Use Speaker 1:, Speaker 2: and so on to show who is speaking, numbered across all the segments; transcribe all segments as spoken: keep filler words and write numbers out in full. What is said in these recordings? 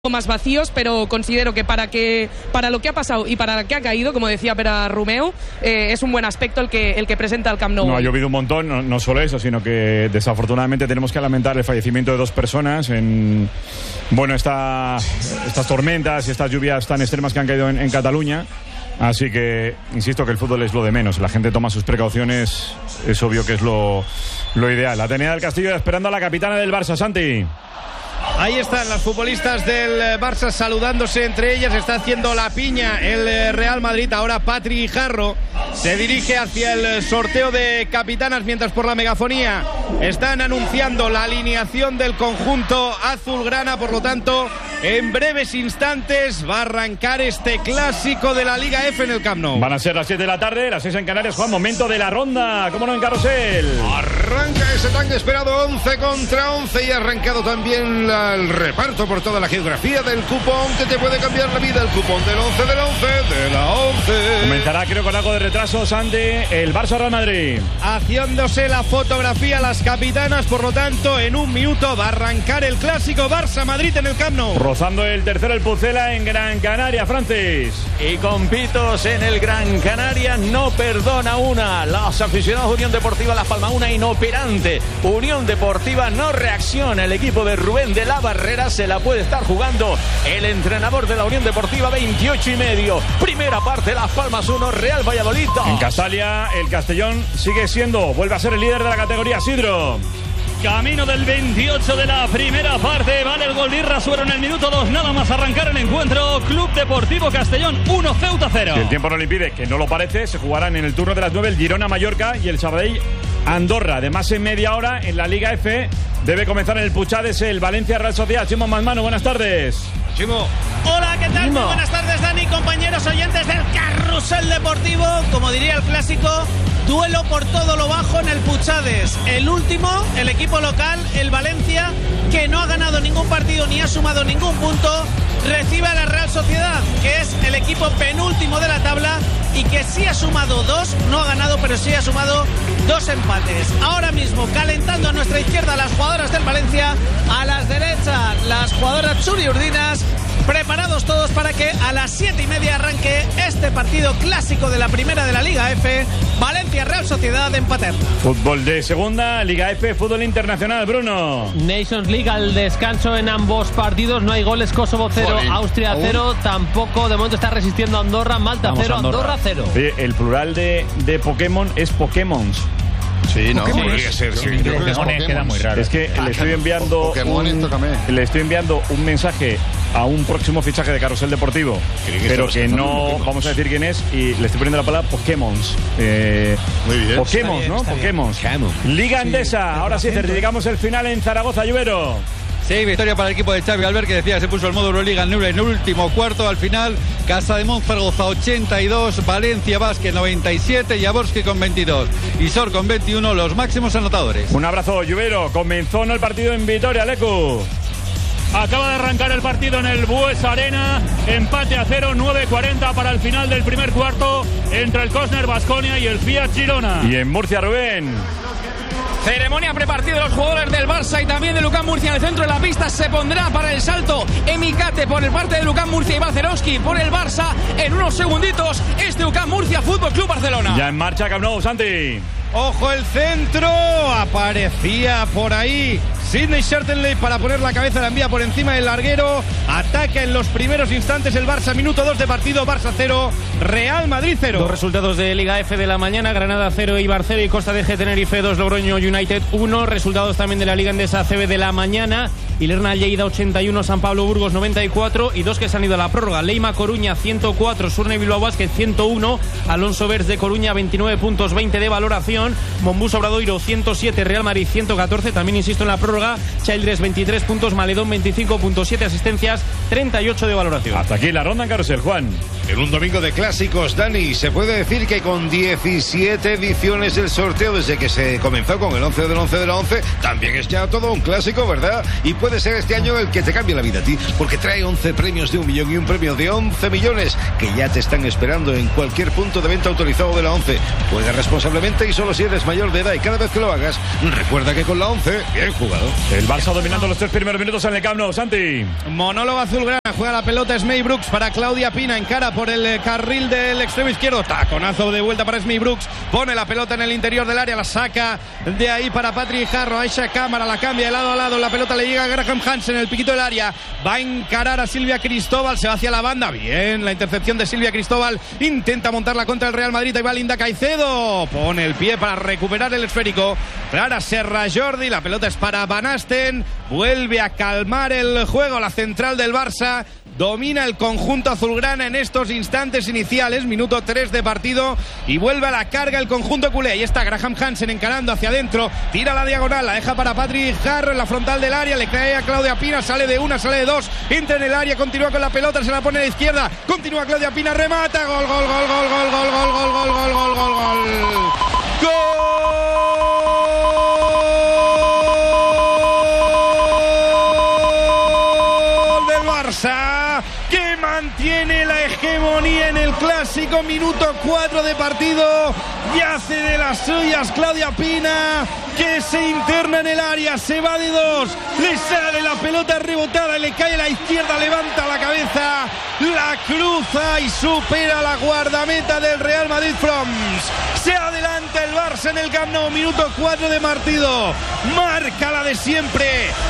Speaker 1: más vacíos, pero considero que para que para lo que ha pasado y para lo que ha caído, como decía Pere Romeu, eh, es un buen aspecto el que el que presenta el Camp Nou.
Speaker 2: No, ha llovido un montón, no, no solo eso, sino que desafortunadamente tenemos que lamentar el fallecimiento de dos personas en bueno esta, estas tormentas y estas lluvias tan extremas que han caído en, en Cataluña. Así que, insisto que el fútbol es lo de menos. La gente toma sus precauciones, es obvio que es lo, lo ideal. La Atenea del Castillo esperando a la capitana del Barça, Santi.
Speaker 3: Ahí están las futbolistas del Barça saludándose entre ellas. Está haciendo la piña el Real Madrid. Ahora Patri Guijarro se dirige hacia el sorteo de capitanas, mientras por la megafonía están anunciando la alineación del conjunto azulgrana. Por lo tanto, en breves instantes va a arrancar este clásico de la Liga F en el Camp Nou.
Speaker 2: Van a ser las siete de la tarde, las seis en Canarias. Juan, momento de la ronda, ¿cómo no, en Carrusel?
Speaker 4: Arranca ese tan esperado once contra once y ha arrancado también la, el reparto por toda la geografía del cupón que te puede cambiar la vida. El cupón del once del once de la once.
Speaker 2: Comenzará, creo, con algo de retraso, Santi, el Barça Real Madrid.
Speaker 3: Haciéndose la fotografía las capitanas, por lo tanto, en un minuto va a arrancar el clásico Barça Madrid en el Camp Nou.
Speaker 2: Rozando el tercero el Pucela en Gran Canaria, Francis.
Speaker 5: Y con pitos en el Gran Canaria, no perdona una. Los aficionados de Unión Deportiva Las Palmas, una inoperante. Unión Deportiva no reacciona. El equipo de Rubén de la Barrera se la puede estar jugando el entrenador de la Unión Deportiva. Veintiocho y medio. Primera parte, Las Palmas uno, Real Valladolid dos.
Speaker 2: En Castalia, el Castellón sigue siendo, vuelve a ser el líder de la categoría. Sidro.
Speaker 6: Camino del veintiocho de la primera parte. Vale el gol de Irrasuero en el minuto dos. Nada más arrancar el encuentro. Club Deportivo Castellón uno, Ceuta cero.
Speaker 2: Si el tiempo no le impide, que no lo parece, se jugarán en el turno de las nueve el Girona Mallorca y el Sabadell Andorra. Además, en media hora en la Liga F debe comenzar en el Puchades el Valencia Real Sociedad. Chimo Manmano, buenas tardes.
Speaker 3: Chimo.
Speaker 7: Hola, ¿qué tal? Muy buenas tardes, Dani, compañeros oyentes del Carrusel Deportivo. Como diría el clásico, duelo por todo lo bajo en el Puchades. El último, el equipo local, el Valencia, que no ha ganado ningún partido ni ha sumado ningún punto, recibe a la Real Sociedad, que es el equipo penúltimo de la tabla y que sí ha sumado dos, no ha ganado, pero sí ha sumado dos empates. Ahora mismo, calentando a nuestra izquierda las jugadoras del Valencia, a las derechas las jugadoras churiurdinas, preparados todos para que a las siete y media arranque este partido clásico de la primera de la Liga F, Valencia Real Sociedad en Paterna.
Speaker 2: Fútbol de segunda, Liga F, fútbol internacional, Bruno.
Speaker 8: Nations League al descanso en ambos partidos, no hay goles. Kosovo cero, Austria cero, tampoco, de momento está resistiendo Andorra, Malta cero, Andorra cero.
Speaker 2: Oye, el plural de, de Pokémon es Pokémons.
Speaker 4: Sí, no,
Speaker 2: sí,
Speaker 4: podría ser, sí.
Speaker 2: sí, creo que es queda muy raro. Es que ah, le estoy enviando un, le estoy enviando un mensaje a un próximo fichaje de Carrusel Deportivo, que pero que no vamos a decir quién es, y le estoy poniendo la palabra Pokémons. Eh,
Speaker 4: muy bien.
Speaker 2: Pokémons, ¿no? Pokémons. Liga Endesa, ahora sí, certificamos el final en Zaragoza, Lluvero.
Speaker 9: Sí, victoria para el equipo de Xavi Albert, que decía que se puso el modo Euroliga en el último cuarto. Al final, Casademont Zaragoza ochenta y dos, Valencia Basket noventa y siete, Jaworski con veintidós y Sor con veintiuno, los máximos anotadores.
Speaker 2: Un abrazo, Lluvero. Comenzó ¿no? el partido en Vitoria, Lecu.
Speaker 6: Acaba de arrancar el partido en el Buesa Arena, empate a cero, nueve cuarenta para el final del primer cuarto entre el Cosner Baskonia y el Fiat Girona.
Speaker 2: Y en Murcia, Rubén.
Speaker 10: Ceremonia prepartida de los jugadores del Barça y también de Lucán Murcia. En el centro de la pista se pondrá para el salto Emicate por el parte de Lucán Murcia y Balcerowski por el Barça. En unos segunditos este Lucán Murcia Fútbol Club Barcelona.
Speaker 2: Ya en marcha Camp Nou, Santi.
Speaker 3: Ojo el centro, aparecía por ahí Sidney Shertenley para poner la cabeza, la envía por encima del larguero. Ataca en los primeros instantes el Barça, minuto dos de partido, Barça cero, Real Madrid cero.
Speaker 8: Los resultados de Liga F de la mañana: Granada cero, Eibar cero y Costa de G Tenerife dos, Logroño United uno. Resultados también de la Liga Endesa C B de la mañana: Ilerna Lleida ochenta y uno, San Pablo Burgos noventa y cuatro y dos que se han ido a la prórroga: Leima Coruña ciento cuatro, Surne Bilbao Basket ciento uno, Alonso Vers de Coruña veintinueve puntos, veinte de valoración, Mombús Obradoiro ciento siete, Real Madrid ciento catorce, también insisto en la prórroga, Childress veintitrés puntos, Maledón veinticinco punto siete asistencias, treinta y ocho de valoración.
Speaker 2: Hasta aquí la ronda en Carrusel, Juan.
Speaker 4: En un domingo de clásicos, Dani, se puede decir que con diecisiete ediciones del sorteo desde que se comenzó con el once del once de la once, también es ya todo un clásico, ¿verdad? Y puede ser este año el que te cambie la vida a ti, porque trae once premios de un millón y un premio de once millones que ya te están esperando en cualquier punto de venta autorizado de la once. Juega responsablemente y solo solo si eres mayor de edad y cada vez que lo hagas, recuerda que con la once, bien jugado.
Speaker 2: El Barça dominando los tres primeros minutos en el Camp Nou, Santi.
Speaker 3: Monólogo azulgrana, juega la pelota Smey Brooks para Claudia Pina, encara por el carril del extremo izquierdo, taconazo de vuelta para Smey Brooks, pone la pelota en el interior del área, la saca de ahí para Patrick Harro, Aisha Cámara, la cambia de lado a lado, la pelota le llega a Graham Hansen en el piquito del área, va a encarar a Silvia Cristóbal, se va hacia la banda, bien, la intercepción de Silvia Cristóbal, intenta montarla contra el Real Madrid, ahí va Linda Caicedo, pone el pie para recuperar el esférico, Clara Serra Jordi, la pelota es para Van Asten, vuelve a calmar el juego, la central del Barça, domina el conjunto azulgrana en estos instantes iniciales, minuto tres de partido, y vuelve a la carga el conjunto culé. Ahí está Graham Hansen encarando hacia adentro, tira la diagonal, la deja para Patrick Harro en la frontal del área, le cae a Claudia Pina, sale de una, sale de dos, entra en el área, continúa con la pelota, se la pone a la izquierda, continúa Claudia Pina, remata, gol, gol, gol, gol, gol, gol, gol, gol, gol, gol, gol, gol, gol. Que mantiene la hegemonía en el clásico, minuto cuatro de partido, y hace de las suyas Claudia Pina, que se interna en el área, se va de dos, le sale la pelota rebotada, le cae a la izquierda, levanta la cabeza, la cruza y supera la guardameta del Real Madrid Froms. Se adelanta el Barça en el Camp Nou, minuto cuatro de partido, marca la de siempre,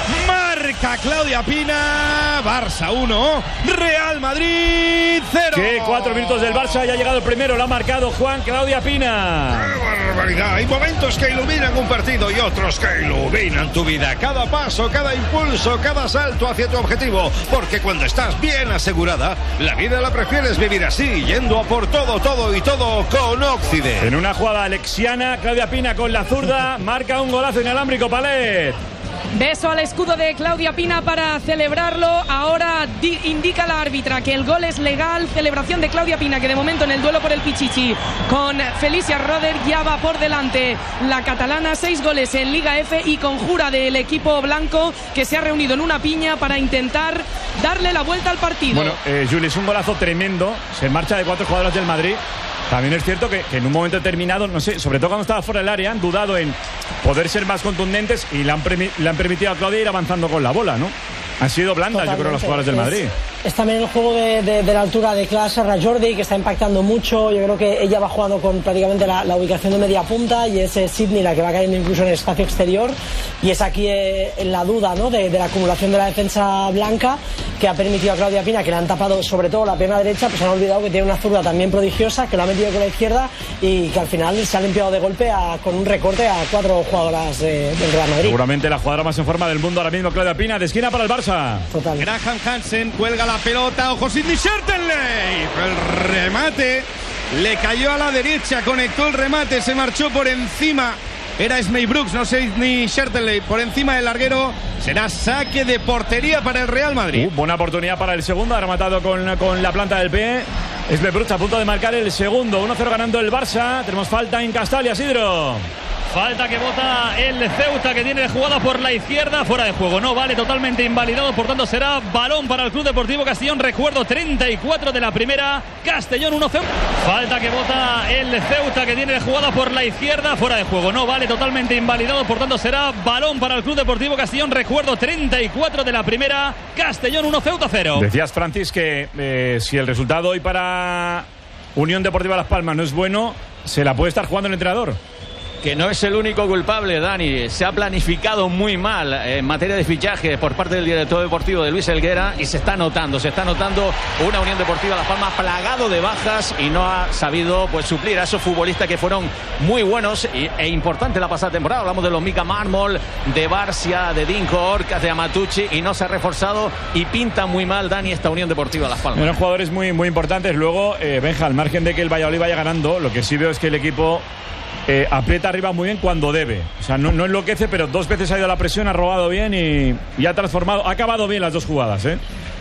Speaker 3: marca Claudia Pina, Barça uno, Real Madrid cero.
Speaker 2: Que cuatro minutos del Barça, ya ha llegado el primero, lo ha marcado Juan Claudia Pina.
Speaker 4: ¡Qué barbaridad! Hay momentos que iluminan un partido y otros que iluminan tu vida. Cada paso, cada impulso, cada salto hacia tu objetivo. Porque cuando estás bien asegurada, la vida la prefieres vivir así, yendo a por todo, todo y todo con Occident.
Speaker 2: En una jugada alexiana, Claudia Pina con la zurda marca un golazo inalámbrico, Palet.
Speaker 1: Beso al escudo de Claudia Pina para celebrarlo. Ahora di- indica la árbitra que el gol es legal. Celebración de Claudia Pina, que de momento en el duelo por el Pichichi con Felicia Roder ya va por delante la catalana. Seis goles en Liga F y conjura del equipo blanco, que se ha reunido en una piña para intentar darle la vuelta al partido.
Speaker 2: Bueno, eh, Juli, es un golazo tremendo. Se marcha de cuatro jugadoras del Madrid. También es cierto que, que en un momento determinado, no sé, sobre todo cuando estaba fuera del área, han dudado en poder ser más contundentes y le han, le han permitido a Claudia ir avanzando con la bola, ¿no? Han sido blandas, totalmente, yo creo, las jugadoras del Madrid.
Speaker 11: Es, es también el juego de, de, de la altura de Clara Serra Jordi, que está impactando mucho. Yo creo que ella va jugando con prácticamente la, la ubicación de media punta, y es eh, Sidney la que va cayendo incluso en el espacio exterior. Y es aquí eh, la duda, ¿no?, de, de la acumulación de la defensa blanca, que ha permitido a Claudia Pina, que le han tapado sobre todo la pierna derecha, pues han olvidado que tiene una zurda también prodigiosa, que lo ha metido con la izquierda y que al final se ha limpiado de golpe a, con un recorte a cuatro jugadoras de, del Real Madrid.
Speaker 2: Seguramente la jugadora más en forma del mundo ahora mismo, Claudia Pina, de esquina para el Barça.
Speaker 11: Total.
Speaker 3: Graham Hansen cuelga la pelota, ojo Sidney Schertenley, el remate le cayó a la derecha, conectó el remate, se marchó por encima, era Smey Brooks, no Sidney Schertenley, por encima del larguero. Será saque de portería para el Real Madrid.
Speaker 2: Uh, buena oportunidad para el segundo, ha rematado con, con la planta del pie. Smey Brooks a punto de marcar el segundo, uno cero ganando el Barça. Tenemos falta en Castalia, Isidro.
Speaker 6: Falta que bota el Ceuta, que tiene jugada por la izquierda, fuera de juego, no vale, totalmente invalidado, por tanto será balón para el Club Deportivo Castellón. Recuerdo, treinta y cuatro de la primera, Castellón uno cero. Falta que bota el Ceuta, que tiene jugada por la izquierda, fuera de juego, no vale, totalmente invalidado, por tanto será balón para el Club Deportivo Castellón. Recuerdo, treinta y cuatro de la primera, Castellón uno, Ceuta cero.
Speaker 2: Decías, Francis, que eh, si el resultado hoy para Unión Deportiva Las Palmas no es bueno, se la puede estar jugando el entrenador.
Speaker 5: Que no es el único culpable, Dani. Se ha planificado muy mal en materia de fichaje por parte del director deportivo de Luis Helguera, y se está notando, se está notando una Unión Deportiva Las Palmas plagado de bajas y no ha sabido pues suplir a esos futbolistas que fueron muy buenos y, e importantes la pasada temporada. Hablamos de los Mika Mármol, de Barcia, de Dinko Orcas, de Amatucci, y no se ha reforzado y pinta muy mal, Dani, esta Unión Deportiva Las Palmas.
Speaker 2: Eran jugadores muy, muy importantes. Luego, eh, Benja, al margen de que el Valladolid vaya ganando, lo que sí veo es que el equipo Eh, aprieta arriba muy bien cuando debe. O sea, no, no enloquece, pero dos veces ha ido a la presión, ha robado bien y, y ha transformado, ha acabado bien las dos jugadas, ¿eh?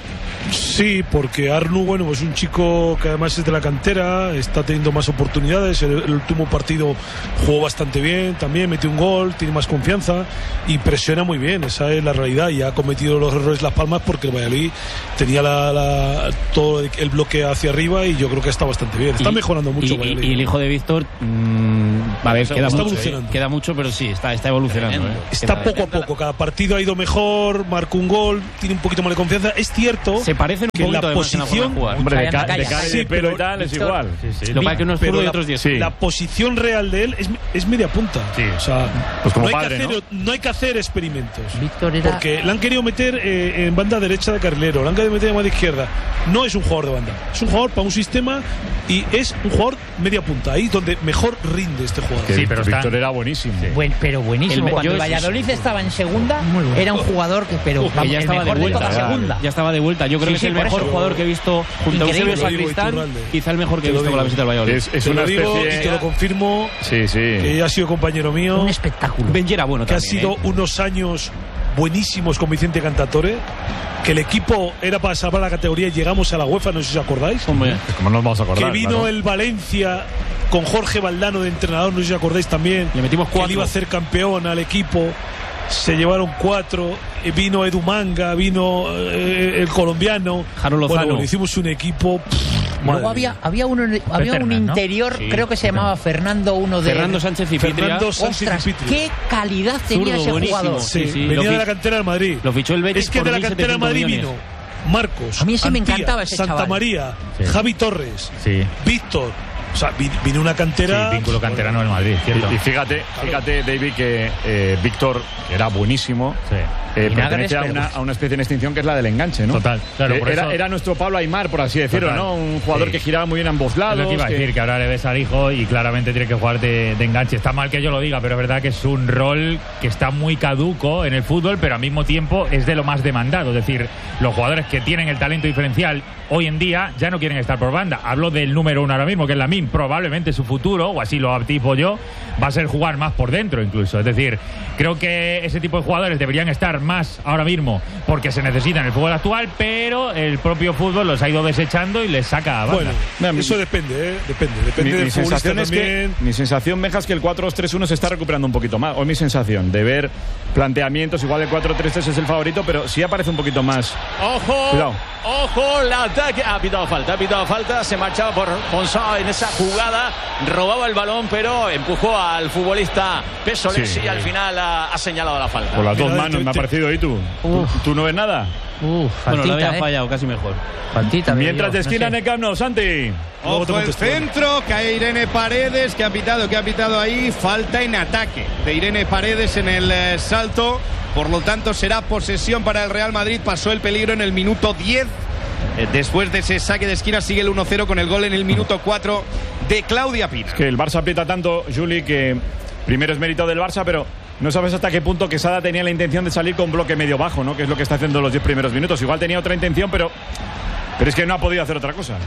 Speaker 12: Sí, porque Arnu, bueno, es un chico que además es de la cantera, está teniendo más oportunidades. El, el último partido jugó bastante bien, también metió un gol, tiene más confianza y presiona muy bien. Esa es la realidad. Y ha cometido los errores Las Palmas porque el Valladolid tenía la, la, todo el bloque hacia arriba y yo creo que está bastante bien. Está
Speaker 8: y,
Speaker 12: mejorando mucho.
Speaker 8: Y, y, y el hijo de Víctor, mmm, a ver, queda
Speaker 12: está
Speaker 8: mucho,
Speaker 12: evolucionando.
Speaker 8: Eh, queda mucho, pero sí, está, está evolucionando. Eh.
Speaker 12: Está
Speaker 8: queda,
Speaker 12: poco a poco. Cada partido ha ido mejor, marcó un gol, tiene un poquito más de confianza. Es cierto.
Speaker 8: Se parecen un
Speaker 12: que
Speaker 8: poquito
Speaker 12: la posición,
Speaker 2: hombre, de, ca de cara y
Speaker 12: sí,
Speaker 2: de pelo
Speaker 12: pero,
Speaker 2: y tal es igual.
Speaker 8: Sí, sí. Lo que pasa es que uno es zurdo y otro es diestro.
Speaker 12: Sí. La posición real de él es, es media punta.
Speaker 2: Sí.
Speaker 12: O sea,
Speaker 2: pues como
Speaker 12: no, hay
Speaker 2: padre,
Speaker 12: que hacer,
Speaker 2: ¿no?
Speaker 12: no hay que hacer experimentos.
Speaker 13: Víctor era...
Speaker 12: Porque le han querido meter eh, en banda derecha de carrilero, le han querido meter en banda izquierda. No es un jugador de banda, es un jugador para un sistema y es un jugador media punta. Ahí donde mejor rinde este jugador.
Speaker 2: Que
Speaker 13: sí, pero
Speaker 2: Víctor
Speaker 13: está...
Speaker 2: era buenísimo.
Speaker 13: Buen, pero buenísimo.
Speaker 8: El,
Speaker 13: Cuando el Valladolid es... estaba en segunda, bueno. Era un jugador que, pero
Speaker 8: Uf, ya
Speaker 13: el
Speaker 8: estaba
Speaker 13: mejor
Speaker 8: de vuelta.
Speaker 13: de toda
Speaker 8: Ya,
Speaker 13: segunda.
Speaker 8: ya estaba de vuelta. Yo creo
Speaker 13: sí,
Speaker 8: que
Speaker 13: sí,
Speaker 8: es el mejor
Speaker 13: eso.
Speaker 8: jugador que he visto junto a Eusebio Sacristán. Quizá el mejor que he visto con la visita del Valladolid.
Speaker 2: Es, es
Speaker 12: te
Speaker 2: una
Speaker 12: lo digo
Speaker 2: especie...
Speaker 12: y te lo confirmo.
Speaker 2: Sí, sí.
Speaker 12: Que ha sido compañero mío.
Speaker 13: Un espectáculo.
Speaker 8: Benji era bueno
Speaker 12: que
Speaker 8: también,
Speaker 12: ha sido
Speaker 8: ¿eh?
Speaker 12: unos años buenísimos con Vicente Cantatore, que el equipo era para salvar la categoría y llegamos a la UEFA, no sé si os acordáis.
Speaker 8: Hombre,
Speaker 2: ¿cómo nos vamos a acordar?
Speaker 12: Que vino
Speaker 2: claro.
Speaker 12: el Valencia con Jorge Valdano de entrenador, no sé si os acordáis también.
Speaker 8: Le metimos cuatro.
Speaker 12: Que él iba a hacer campeón al equipo. Se llevaron cuatro. Vino Edu Manga, vino eh, el colombiano.
Speaker 8: Jaro Lozano.
Speaker 12: Bueno, hicimos un equipo. Pff,
Speaker 13: Luego había, había, uno, había un interior,
Speaker 8: ¿no? Sí,
Speaker 13: creo que se llamaba Fernando, uno de.
Speaker 8: Fernando Sánchez Cipitria.
Speaker 12: Fernando Sánchez
Speaker 13: Ostras,
Speaker 12: Cipitria.
Speaker 13: qué calidad tenía
Speaker 8: Zurdo,
Speaker 13: ese
Speaker 8: buenísimo.
Speaker 13: jugador.
Speaker 12: Sí,
Speaker 8: Sí, sí.
Speaker 12: venía
Speaker 8: Lo
Speaker 12: de la
Speaker 8: fi-
Speaker 12: cantera del Madrid.
Speaker 8: Lo fichó el Betis
Speaker 12: Es que
Speaker 8: por
Speaker 12: de la
Speaker 8: mil
Speaker 12: cantera del
Speaker 8: setecientos
Speaker 12: Madrid
Speaker 8: millones.
Speaker 12: vino Marcos,
Speaker 13: A mí ese me
Speaker 12: Antía,
Speaker 13: encantaba ese
Speaker 12: Santa
Speaker 13: chaval.
Speaker 12: María,
Speaker 10: Sí.
Speaker 12: Javi Torres,
Speaker 10: Sí.
Speaker 12: Víctor. O sea, vi- vino una cantera.
Speaker 10: Sí, vínculo canterano del Madrid, cierto.
Speaker 2: Y, y fíjate, fíjate, David, que eh, Víctor, que era buenísimo,
Speaker 10: Sí.
Speaker 2: eh,
Speaker 13: Vinagres,
Speaker 2: pertenece a
Speaker 13: pero-
Speaker 2: una, a una especie en extinción que es la del enganche, ¿no?
Speaker 10: Total, claro,
Speaker 2: Eh,
Speaker 10: por
Speaker 2: era,
Speaker 10: eso-
Speaker 2: era nuestro Pablo Aimar, por así decirlo,
Speaker 10: Total.
Speaker 2: ¿no? Un jugador
Speaker 10: Sí.
Speaker 2: que giraba muy bien a ambos lados.
Speaker 10: Es lo que iba a
Speaker 2: que-
Speaker 10: decir, que ahora le ves al hijo y claramente tiene que jugar de, de enganche. Está mal que yo lo diga, pero es verdad que es un rol que está muy caduco en el fútbol, pero al mismo tiempo es de lo más demandado. Es decir, los jugadores que tienen el talento diferencial hoy en día ya no quieren estar por banda. Hablo del número uno ahora mismo, que es Lamine. Probablemente su futuro, o así lo tipo yo, va a ser jugar más por dentro incluso. Es decir, creo que ese tipo de jugadores deberían estar más ahora mismo porque se necesitan en el fútbol actual, pero el propio fútbol los ha ido desechando y les saca a banda.
Speaker 12: Bueno, eso depende, ¿eh? Depende. Depende
Speaker 2: Mi,
Speaker 12: del
Speaker 2: mi
Speaker 12: futbolista
Speaker 2: sensación es que
Speaker 12: también.
Speaker 2: mi sensación, Meja, es que el cuatro dos tres uno se está recuperando un poquito más. O es mi sensación de ver planteamientos, igual el cuatro tres tres es el favorito, pero sí aparece un poquito más.
Speaker 5: Ojo,
Speaker 2: Cuidado.
Speaker 5: ojo, el ataque. Ha pitado falta, ha pitado falta. Se marchaba por Fonsa en esa jugada. Robaba el balón, pero empujó al futbolista Pesolesi
Speaker 2: Sí.
Speaker 5: y al final ha, ha señalado la falta.
Speaker 2: Con las dos
Speaker 12: Mira,
Speaker 2: manos
Speaker 12: te-
Speaker 2: me ha
Speaker 12: te-
Speaker 2: parecido. ¿Y tú? ¿Tú, tú no ves nada?
Speaker 13: Uf,
Speaker 8: Bueno,
Speaker 13: faltita,
Speaker 8: lo había
Speaker 13: ¿eh?
Speaker 8: fallado, casi mejor.
Speaker 13: Faltita, veo
Speaker 2: Mientras
Speaker 13: yo,
Speaker 2: de
Speaker 13: no
Speaker 2: esquina
Speaker 13: sé.
Speaker 2: en el Camp Nou, Santi.
Speaker 12: Luego te
Speaker 3: Ojo el
Speaker 12: contesto.
Speaker 3: centro, cae Irene Paredes, que ha pitado, que ha pitado ahí, falta en ataque de Irene Paredes en el eh, salto, por lo tanto será posesión para el Real Madrid, pasó el peligro en el minuto diez, eh, después de ese saque de esquina sigue el uno cero con el gol en el minuto cuatro de Claudia Pina.
Speaker 2: Que el Barça aprieta tanto, Juli, que primero es mérito del Barça, pero no sabes hasta qué punto Quesada tenía la intención de salir con bloque medio bajo, ¿no? Que es lo que está haciendo los diez primeros minutos. Igual tenía otra intención, pero, pero es que no ha podido hacer otra cosa.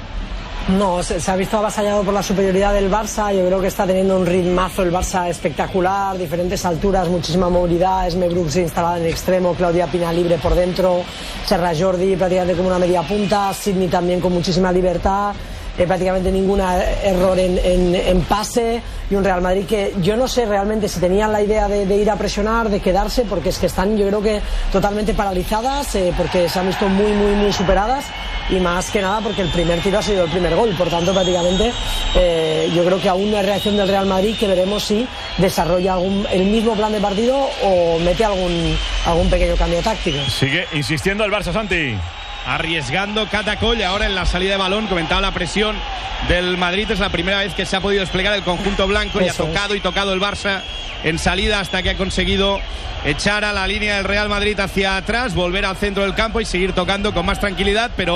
Speaker 11: No, se, se ha visto avasallado por la superioridad del Barça. Yo creo que está teniendo un ritmazo el Barça espectacular, diferentes alturas, muchísima movilidad. Esme Brooks instalada en el extremo, Claudia Pina libre por dentro, Serra Jordi prácticamente como una media punta, Sidney también con muchísima libertad. Eh, prácticamente ningún error en, en, en pase y un Real Madrid que yo no sé realmente si tenían la idea de, de ir a presionar, de quedarse, porque es que están yo creo que totalmente paralizadas, eh, porque se han visto muy muy muy superadas y más que nada porque el primer tiro ha sido el primer gol, por tanto prácticamente eh, yo creo que aún no hay reacción del Real Madrid, que veremos si desarrolla algún, el mismo plan de partido o mete algún, algún pequeño cambio táctico.
Speaker 2: Sigue insistiendo el Barça, Santi.
Speaker 3: Arriesgando Catacoll ahora en la salida de balón, comentaba la presión del Madrid, es la primera vez que se ha podido desplegar el conjunto blanco y ha
Speaker 11: Eso
Speaker 3: tocado y tocado el Barça en salida hasta que ha conseguido echar a la línea del Real Madrid hacia atrás, volver al centro del campo y seguir tocando con más tranquilidad, pero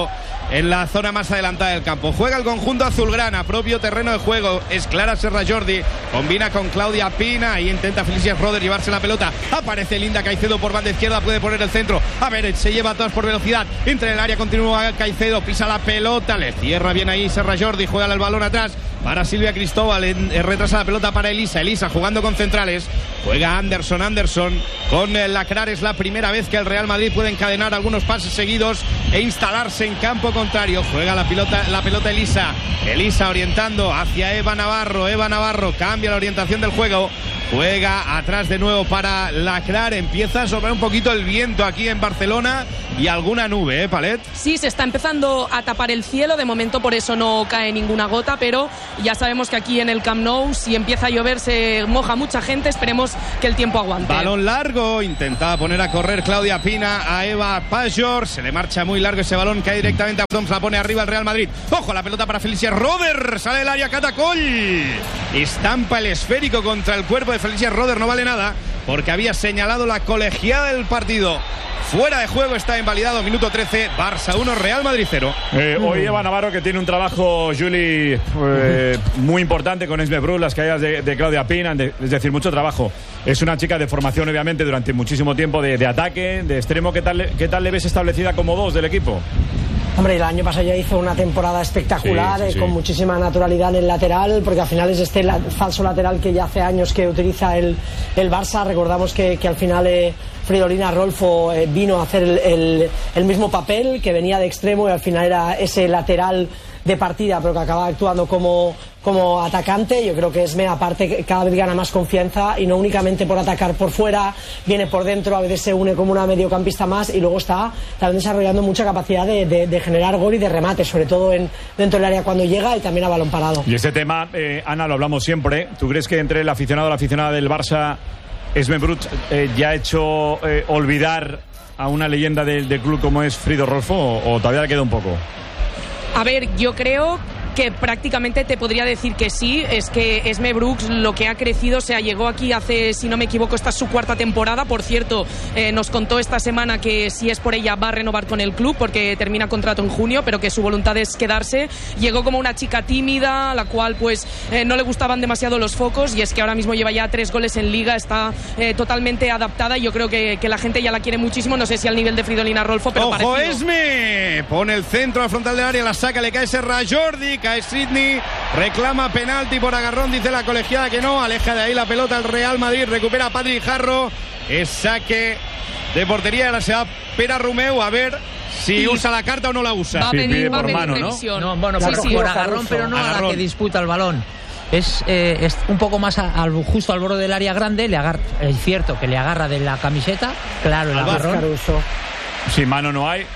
Speaker 3: en la zona más adelantada del campo. Juega el conjunto azulgrana, propio terreno de juego. Es Clara Serra Jordi, combina con Claudia Pina y intenta Felicia Roder llevarse la pelota. Aparece Linda Caicedo por banda izquierda, puede poner el centro. A ver, se lleva a todas por velocidad. Entra en el área, continúa Caicedo, pisa la pelota, le cierra bien ahí Serra Jordi, juega el balón atrás para Silvia Cristóbal, en, en, retrasa la pelota para Elisa. Elisa jugando con centrales. Juega Anderson, Anderson con eh, Lacrar. Es la primera vez que el Real Madrid puede encadenar algunos pases seguidos e instalarse en campo contrario. Juega la pelota, la pelota Elisa. Elisa orientando hacia Eva Navarro. Eva Navarro cambia la orientación del juego. Juega atrás de nuevo para Lacrar. Empieza a soplar un poquito el viento aquí en Barcelona y alguna nube, ¿eh, Palet?
Speaker 1: Sí, se está empezando a tapar el cielo. De momento por eso no cae ninguna gota, pero ya sabemos que aquí en el Camp Nou, si empieza a llover, se moja mucha gente. Esperemos que el tiempo aguante.
Speaker 3: Balón largo, intentaba poner a correr Claudia Pina a Eva Pajor. Se le marcha muy largo ese balón, cae directamente a Toms, la pone arriba el Real Madrid. Ojo, la pelota para Felicia Roder. Sale del área Catacol. Estampa el esférico contra el cuerpo de Felicia Roder. No vale nada porque había señalado la colegiada del partido. Fuera de juego, está invalidado. Minuto trece, Barça uno, Real Madrid cero.
Speaker 2: Eh, hoy Eva Navarro, que tiene un trabajo, Juli, eh, muy importante con Esme Brus, las caídas de, de Claudia Pina, de, es decir, mucho trabajo. Es una chica de formación, obviamente, durante muchísimo tiempo de, de ataque, de extremo. ¿Qué tal, ¿Qué tal le ves establecida como dos del equipo?
Speaker 11: Hombre, el año pasado ya hizo una temporada espectacular, sí, sí, sí. Eh, con muchísima naturalidad en el lateral, porque al final es este la, falso lateral que ya hace años que utiliza el, el Barça. Recordamos que, que al final eh, Fridolina Rolfo eh, vino a hacer el, el, el mismo papel, que venía de extremo y al final era ese lateral de partida, pero que acaba actuando como, como atacante. Yo creo que Esme, aparte, cada vez gana más confianza y no únicamente por atacar por fuera, viene por dentro, a veces se une como una mediocampista más y luego está también desarrollando mucha capacidad de, de, de generar gol y de remate, sobre todo en, dentro del área cuando llega y también a balón parado.
Speaker 2: Y ese tema, eh, Ana, lo hablamos siempre. ¿Tú crees que entre el aficionado y la aficionada del Barça, Esme Brut eh, ya ha hecho eh, olvidar a una leyenda del, del club como es Frido Rolfo, o, o todavía le queda un poco?
Speaker 1: A ver, yo creo que prácticamente te podría decir que sí. Es que Esme Brooks lo que ha crecido, o sea, llegó aquí hace, si no me equivoco, esta es su cuarta temporada. Por cierto, eh, nos contó esta semana que si es por ella va a renovar con el club porque termina contrato en junio, pero que su voluntad es quedarse. Llegó como una chica tímida, a la cual pues eh, no le gustaban demasiado los focos, y es que ahora mismo lleva ya tres goles en Liga, está eh, totalmente adaptada y yo creo que, que la gente ya la quiere muchísimo. No sé si al nivel de Fridolina Rolfo, pero
Speaker 3: ¡ojo,
Speaker 1: parecido.
Speaker 3: Esme! Pone el centro al frontal del área, la saca, le cae Serra Jordi, cae Sidney, reclama penalti por agarrón, dice la colegiada que no, aleja de ahí la pelota el Real Madrid, recupera a Patrick Jarro, es saque de portería, ahora se va Pera Romeu, a ver si sí. usa la carta o no la usa.
Speaker 1: Va a pedir,
Speaker 2: sí,
Speaker 1: va a pedir
Speaker 2: mano,
Speaker 1: revisión.
Speaker 13: ¿no? No, bueno,
Speaker 1: sí,
Speaker 13: por,
Speaker 1: sí.
Speaker 13: por agarrón, pero no
Speaker 3: agarrón.
Speaker 13: a la que disputa el balón. Es, eh, es un poco más a, al, justo al borde del área grande, le agarra, es cierto que le agarra de la camiseta, claro, el agarrón.
Speaker 2: Si mano no hay,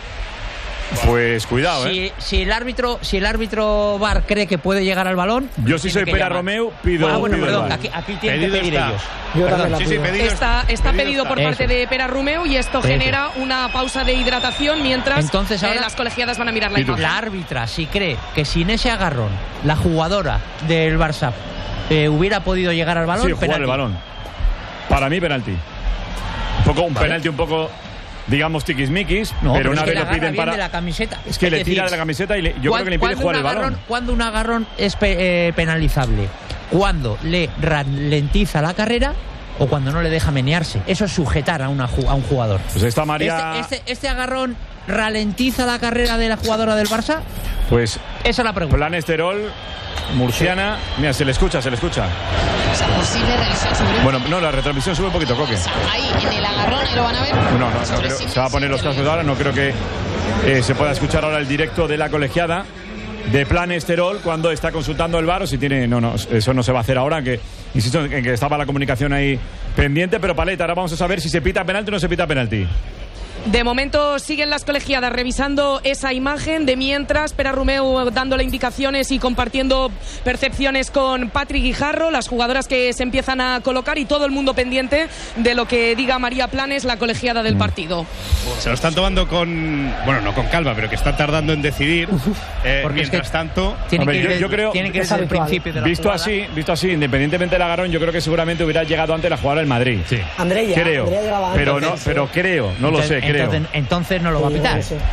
Speaker 2: pues cuidado,
Speaker 13: si,
Speaker 2: ¿eh?
Speaker 13: Si el árbitro, si el árbitro V A R cree que puede llegar al balón,
Speaker 2: yo si soy Pera Romeu pido.
Speaker 13: Ah, bueno,
Speaker 2: pido
Speaker 13: perdón, aquí, aquí tienen
Speaker 3: pedido
Speaker 13: que pedir
Speaker 3: está.
Speaker 13: ellos.
Speaker 11: Yo
Speaker 13: Perdón,
Speaker 3: sí, sí, pedido
Speaker 1: Está, está
Speaker 3: pedido
Speaker 1: pedido
Speaker 3: está.
Speaker 1: por parte
Speaker 13: Eso.
Speaker 1: de Pera Romeu y esto
Speaker 13: Eso.
Speaker 1: genera una pausa de hidratación mientras
Speaker 13: Entonces, ahora,
Speaker 1: eh, las colegiadas van a mirar la
Speaker 2: ¿Y tú?
Speaker 1: imagen.
Speaker 13: La árbitra, si cree que sin ese agarrón la jugadora del Barça eh, hubiera podido llegar al balón,
Speaker 2: Sí, jugar
Speaker 13: penalti.
Speaker 2: el balón. Para mí, penalti. Un poco, un
Speaker 13: Vale.
Speaker 2: penalti un poco, digamos, tiquismiquis,
Speaker 13: No,
Speaker 2: pero una
Speaker 13: es que
Speaker 2: vez
Speaker 13: le
Speaker 2: lo
Speaker 13: agarra
Speaker 2: piden
Speaker 13: bien
Speaker 2: para.
Speaker 13: de la camiseta.
Speaker 2: Es que
Speaker 13: Es
Speaker 2: le
Speaker 13: decir,
Speaker 2: tira de la camiseta y le, yo creo que le impide
Speaker 13: cuando
Speaker 2: jugar
Speaker 13: un
Speaker 2: el
Speaker 13: agarrón,
Speaker 2: balón.
Speaker 13: Cuando un agarrón es pe, eh, penalizable, cuando le ralentiza la carrera o cuando no le deja menearse. Eso es sujetar a, una, a un jugador.
Speaker 2: Pues esta María.
Speaker 13: Este, este, este agarrón ralentiza la carrera de la jugadora del Barça.
Speaker 2: Pues.
Speaker 13: Esa es la pregunta.
Speaker 2: Plan Esterol, murciana. Mira, se le escucha, se le escucha.
Speaker 14: O sea, posible revisión sobre.
Speaker 2: Bueno, no, la retransmisión sube un poquito, Coque.
Speaker 14: Ahí, en el agarrón, ahí lo van a ver.
Speaker 2: No, no, no creo, se va a poner los cascos ahora. No creo que eh, se pueda escuchar ahora el directo de la colegiada de Plan Esterol cuando está consultando el V A R o si tiene. No, no, eso no se va a hacer ahora, que insisto en que estaba la comunicación ahí pendiente. Pero Paleta, ahora vamos a saber si se pita penalti o no se pita penalti.
Speaker 1: De momento siguen las colegiadas revisando esa imagen, de mientras Pera Romeu dándole indicaciones y compartiendo percepciones con Patrick Guijarro, las jugadoras que se empiezan a colocar y todo el mundo pendiente de lo que diga María Planes, la colegiada del partido.
Speaker 3: Se lo están tomando con, bueno, no con calma, pero que están tardando en decidir. Eh,
Speaker 13: Porque
Speaker 3: mientras
Speaker 13: es que
Speaker 3: tanto,
Speaker 13: tiene
Speaker 2: Hombre,
Speaker 13: que
Speaker 2: yo-
Speaker 13: ir,
Speaker 2: yo creo-
Speaker 13: tiene que ir
Speaker 11: es
Speaker 13: desde el
Speaker 11: habitual.
Speaker 13: principio de la
Speaker 2: Visto
Speaker 13: jugada.
Speaker 2: así, visto así, independientemente del agarrón, yo creo que seguramente hubiera llegado antes la jugadora del Madrid. Sí.
Speaker 11: Andrea,
Speaker 2: Creo.
Speaker 11: Andrea llegaba antes,
Speaker 2: Pero no,
Speaker 11: sí.
Speaker 2: pero creo, no lo sé,
Speaker 13: Entonces-
Speaker 2: creo.
Speaker 13: Entonces, entonces no lo va a pitar.
Speaker 11: Sí, sí.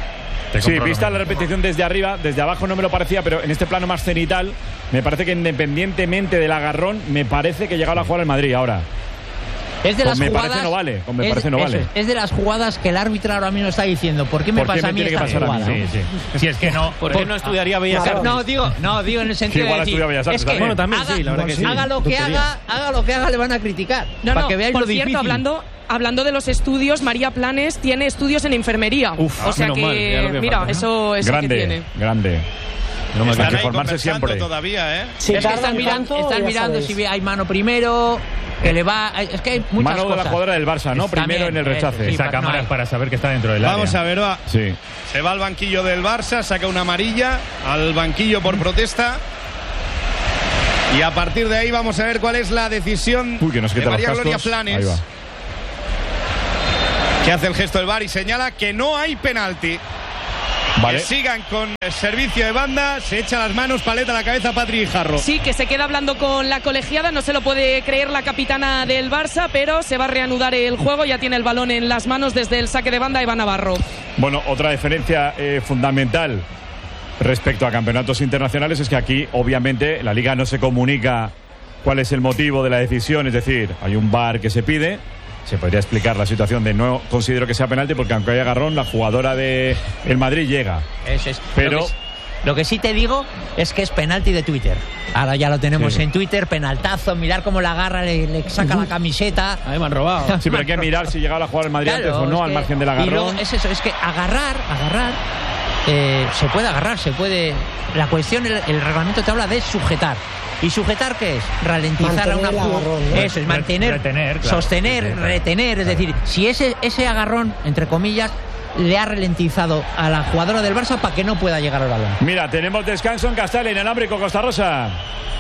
Speaker 2: Sí, vista la repetición desde arriba, desde abajo no me lo parecía, pero en este plano más cenital, me parece que independientemente del agarrón, me parece que llegaba a jugar el Madrid ahora.
Speaker 13: Es de las
Speaker 2: me
Speaker 13: jugadas,
Speaker 2: parece no vale, me
Speaker 13: es,
Speaker 2: parece no vale.
Speaker 13: Es, es de las jugadas que el árbitro ahora mismo está diciendo. ¿Por qué me
Speaker 2: ¿Por qué
Speaker 13: pasa
Speaker 2: me
Speaker 13: a mí
Speaker 2: tiene
Speaker 13: esta
Speaker 2: que pasar
Speaker 13: jugada?
Speaker 2: a mí?
Speaker 8: Sí, sí. Si es que no, ¿por qué no estudiaría Bellas Artes?
Speaker 13: No, digo, no, digo en el sentido
Speaker 2: igual
Speaker 13: de decir,
Speaker 2: estudia Bellas Artes
Speaker 13: es que
Speaker 2: también.
Speaker 8: Bueno, también
Speaker 13: haga,
Speaker 8: sí, la verdad que sí.
Speaker 13: haga lo que
Speaker 8: Tonterías.
Speaker 13: haga, haga lo que haga, le van a criticar.
Speaker 1: No,
Speaker 13: para
Speaker 1: no,
Speaker 13: que veáis
Speaker 1: por
Speaker 13: lo
Speaker 1: cierto,
Speaker 13: difícil.
Speaker 1: hablando, hablando de los estudios, María Planes tiene estudios en enfermería.
Speaker 8: Uf,
Speaker 1: o sea
Speaker 8: menos
Speaker 1: que,
Speaker 8: mal, ya lo que
Speaker 1: mira,
Speaker 8: falta, ¿no?
Speaker 1: eso, eso
Speaker 2: Grande,
Speaker 1: que tiene.
Speaker 2: grande.
Speaker 3: No me
Speaker 2: Hay que
Speaker 3: ahí
Speaker 2: formarse
Speaker 3: conversando
Speaker 2: siempre.
Speaker 3: todavía, ¿eh?
Speaker 11: Si
Speaker 13: es que
Speaker 11: tardan
Speaker 13: están mirando,
Speaker 11: tanto,
Speaker 13: están
Speaker 11: ya
Speaker 13: mirando
Speaker 11: sabéis.
Speaker 13: si hay mano primero, que le va... Es que hay muchas
Speaker 2: Mano de
Speaker 13: cosas.
Speaker 2: la jugadora del Barça, ¿no?
Speaker 13: Está
Speaker 2: Primero
Speaker 13: bien,
Speaker 2: en el
Speaker 13: eso,
Speaker 2: rechace.
Speaker 13: sí,
Speaker 8: Esa
Speaker 13: no
Speaker 8: cámara
Speaker 13: hay.
Speaker 8: es para saber que está dentro del área.
Speaker 3: Vamos a ver, va.
Speaker 2: Sí.
Speaker 3: Se va al banquillo del Barça, saca una amarilla, al banquillo por protesta. Y a partir de ahí vamos a ver cuál es la decisión
Speaker 2: Uy, que nos
Speaker 3: de
Speaker 2: quita los
Speaker 3: María Gloria
Speaker 2: cascos.
Speaker 3: Planes.
Speaker 2: Ahí va.
Speaker 3: Que hace el gesto del V A R y señala que no hay penalti.
Speaker 2: Vale.
Speaker 3: Que sigan con el servicio de banda, se echa las manos, paleta a la cabeza Patri Jarro.
Speaker 1: Sí, que se queda hablando con la colegiada, no se lo puede creer la capitana del Barça, pero se va a reanudar el juego, ya tiene el balón en las manos desde el saque de banda Eva Navarro.
Speaker 2: Bueno, otra diferencia eh, fundamental respecto a campeonatos internacionales es que aquí, obviamente, la Liga no se comunica cuál es el motivo de la decisión, es decir, hay un V A R que se pide. Se podría explicar la situación de no considero que sea penalti porque aunque haya agarrón, la jugadora de el Madrid llega.
Speaker 13: Eso es.
Speaker 2: Pero
Speaker 13: Lo que, lo que sí te digo es que es penalti de Twitter. Ahora ya lo tenemos
Speaker 2: Sí.
Speaker 13: en Twitter, penaltazo, mirar cómo la agarra, le, le saca la camiseta.
Speaker 8: Ahí me han robado.
Speaker 2: Sí, pero hay que mirar si llegaba a jugar el Madrid
Speaker 13: Claro,
Speaker 2: antes o no,
Speaker 13: es
Speaker 2: al
Speaker 13: que-
Speaker 2: margen del
Speaker 13: y luego
Speaker 2: agarrón.
Speaker 13: es eso, es que agarrar, agarrar, eh, se puede agarrar, se puede... La cuestión, el, el reglamento te habla de sujetar. ¿Y sujetar qué es? Ralentizar
Speaker 11: Mantener
Speaker 13: a una
Speaker 11: el
Speaker 13: jugada.
Speaker 11: agarrón, ¿no?
Speaker 13: Eso es, mantener,
Speaker 8: Retener, claro.
Speaker 13: sostener,
Speaker 8: Retener,
Speaker 13: retener. Es decir, si ese, ese agarrón, entre comillas, le ha ralentizado a la jugadora del Barça para que no pueda llegar al balón.
Speaker 2: Mira, tenemos descanso en Castel, en Alámbrico, Costa Rosa.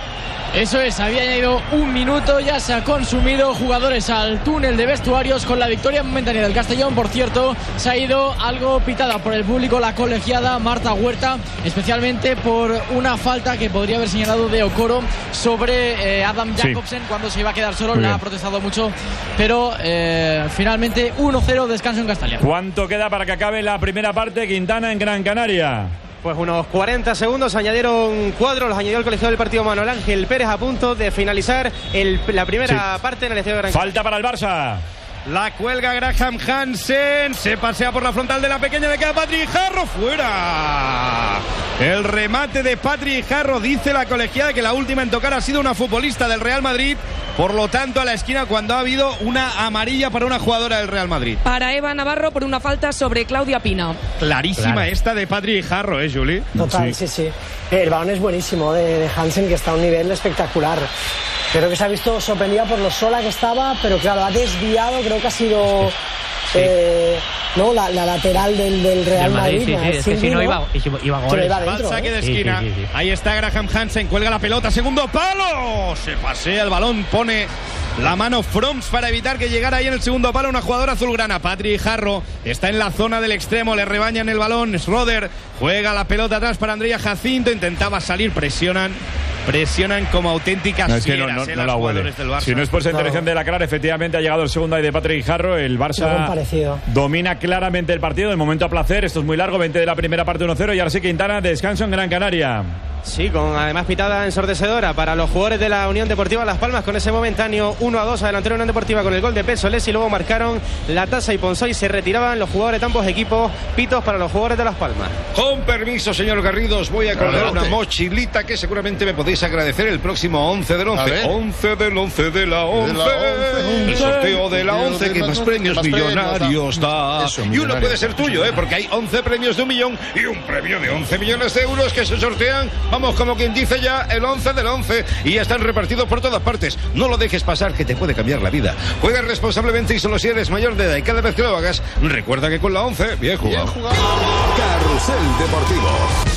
Speaker 10: Eso es, había añadido un minuto, ya se ha consumido, jugadores al túnel de vestuarios con la victoria momentánea del Castellón. Por cierto, se ha ido algo pitada por el público la colegiada Marta Huerta, especialmente por una falta que podría haber señalado de Okoro sobre eh, Adam
Speaker 2: Sí.
Speaker 10: Jacobsen cuando se iba a quedar solo.
Speaker 2: Muy
Speaker 10: La
Speaker 2: bien.
Speaker 10: ha protestado mucho, pero eh, finalmente uno cero, descanso en Castellón.
Speaker 2: ¿Cuánto queda para que acabe la primera parte? Quintana en Gran Canaria.
Speaker 15: Pues unos cuarenta segundos, añadieron cuadros, los añadió el colegiado del partido Manuel Ángel Pérez a punto de finalizar el- la primera
Speaker 2: Sí.
Speaker 15: parte en el estadio de Gran
Speaker 2: Falta para el Barça.
Speaker 3: La cuelga Graham Hansen, se pasea por la frontal de la pequeña, le queda Patri Jarro, fuera. El remate de Patri Jarro, dice la colegiada que la última en tocar ha sido una futbolista del Real Madrid, por lo tanto a la esquina cuando ha habido una amarilla para una jugadora del Real Madrid.
Speaker 1: Para Eva Navarro por una falta sobre Claudia Pina.
Speaker 3: Clarísima
Speaker 2: Claro.
Speaker 3: esta de Patri Jarro, ¿eh, Juli?
Speaker 11: Total, sí, sí. El balón es buenísimo de, de Hansen, que está a un nivel espectacular. Creo que se ha visto sorprendida por lo sola que estaba, pero claro, ha desviado, creo que ha sido eh, no la, la lateral del, del Real
Speaker 13: Del Madrid,
Speaker 11: Madrid.
Speaker 13: sí,
Speaker 11: ¿no?
Speaker 13: sí, es que si no iba, iba, iba a
Speaker 11: Se
Speaker 13: goles.
Speaker 11: le iba
Speaker 3: Va al
Speaker 11: dentro,
Speaker 3: saque
Speaker 11: ¿eh?
Speaker 3: de
Speaker 13: Sí,
Speaker 3: esquina.
Speaker 13: sí, sí, sí.
Speaker 3: Ahí está Graham Hansen, cuelga la pelota, segundo palo. Se pasea el balón, pone la mano Froms para evitar que llegara ahí en el segundo palo una jugadora azulgrana. Patri Jarro está en la zona del extremo, le rebañan el balón. Schroeder juega la pelota atrás para Andrea Jacinto, intentaba salir, presionan. Presionan como auténticas
Speaker 2: No, es que no,
Speaker 3: fieras,
Speaker 2: no,
Speaker 3: eh,
Speaker 2: no
Speaker 3: las
Speaker 2: la huele.
Speaker 3: jugadoras del Barça.
Speaker 2: Si no es por esa
Speaker 11: Claro.
Speaker 2: intervención de la Clara, efectivamente ha llegado el segundo ahí de Patrick Jarro. El
Speaker 11: Algo
Speaker 2: Barça
Speaker 11: parecido.
Speaker 2: domina claramente el partido. De momento a placer. Esto es muy largo. veinte de la primera parte, uno cero. Y ahora sí, Quintana, descanso en Gran Canaria.
Speaker 15: Sí, con además pitada ensordecedora para los jugadores de la Unión Deportiva Las Palmas con ese momentáneo uno a dos adelantó la Unión Deportiva con el gol de Pesolés y luego marcaron la Tasa y Ponzó y se retiraban los jugadores de ambos equipos. Pitos para los jugadores de Las Palmas.
Speaker 4: Con permiso, señor Garrido, os voy a colgar
Speaker 16: Adelante.
Speaker 4: una mochilita que seguramente me podéis agradecer el próximo once del
Speaker 16: A
Speaker 4: once.
Speaker 16: ver.
Speaker 4: once del once de la once.
Speaker 16: De la once.
Speaker 4: El sorteo de la
Speaker 16: Sorteo
Speaker 4: once
Speaker 16: de
Speaker 4: que
Speaker 16: la
Speaker 4: más
Speaker 16: once,
Speaker 4: premios
Speaker 16: más premios
Speaker 4: millonarios
Speaker 16: da.
Speaker 4: da.
Speaker 16: Eso,
Speaker 4: Y uno
Speaker 16: millonarios
Speaker 4: puede ser
Speaker 16: da.
Speaker 4: tuyo, ¿eh? Porque hay once premios de un millón y un premio de once millones de euros que se sortean, vamos, como quien dice ya, el once del once. Y ya están repartidos por todas partes. No lo dejes pasar, que te puede cambiar la vida. Juega responsablemente y solo si eres mayor de edad. Y cada vez que lo hagas, recuerda que con la once, bien jugado.
Speaker 16: Bien jugado.
Speaker 17: Carrusel Deportivo.